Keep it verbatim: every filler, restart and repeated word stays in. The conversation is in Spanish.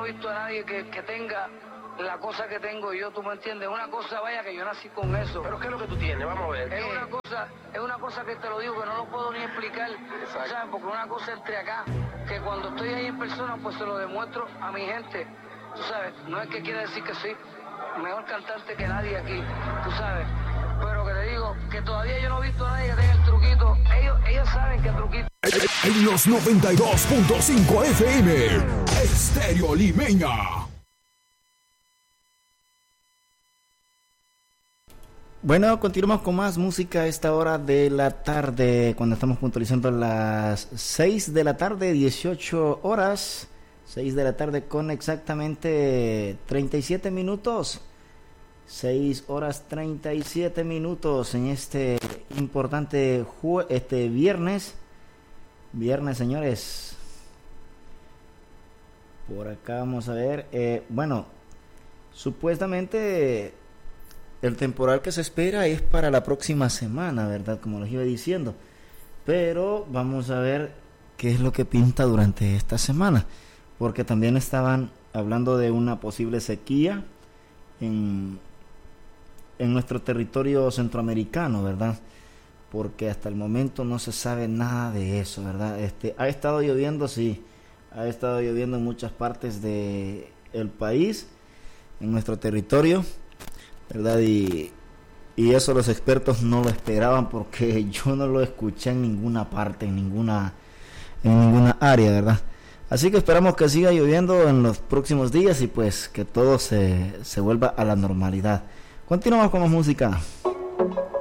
he visto a nadie que, que tenga la cosa que tengo yo, tú me entiendes, una cosa, vaya, que yo nací con eso. ¿Pero qué es lo que tú tienes? Vamos a ver. Es una cosa, es una cosa que te lo digo, que no lo puedo ni explicar, ¿sabes? Porque una cosa entre acá, que cuando estoy ahí en persona, pues se lo demuestro a mi gente, tú sabes, no es que quiera decir que soy mejor cantante que nadie aquí, tú sabes, pero que te digo, que todavía yo no he visto a nadie que tenga el truquito, ellos, ellos saben que el truquito. En los noventa y dos punto cinco F M, Estéreo Limeña. Bueno, continuamos con más música a esta hora de la tarde, cuando estamos puntualizando las seis de la tarde, dieciocho horas, seis de la tarde con exactamente treinta y siete minutos, seis horas treinta y siete minutos en este importante jue- este viernes, viernes señores, por acá vamos a ver, eh, bueno, supuestamente el temporal que se espera es para la próxima semana, ¿verdad? Como les iba diciendo. Pero vamos a ver qué es lo que pinta durante esta semana. Porque también estaban hablando de una posible sequía en, en nuestro territorio centroamericano, ¿verdad? Porque hasta el momento no se sabe nada de eso, ¿verdad? Este, ha estado lloviendo, sí. Ha estado lloviendo en muchas partes del país, en nuestro territorio, ¿verdad? Y, y eso los expertos no lo esperaban, porque yo no lo escuché en ninguna parte, en ninguna, en ninguna área, ¿verdad? Así que esperamos que siga lloviendo en los próximos días y pues que todo se, se vuelva a la normalidad. Continuamos con más música.